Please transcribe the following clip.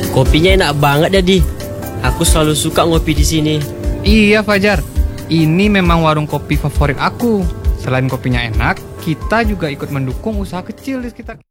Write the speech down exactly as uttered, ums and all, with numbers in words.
Kopinya enak banget ya, Di. Aku selalu suka ngopi di sini. Iya Fajar, ini memang warung kopi favorit aku. Selain kopinya enak, kita juga ikut mendukung usaha kecil di sekitar.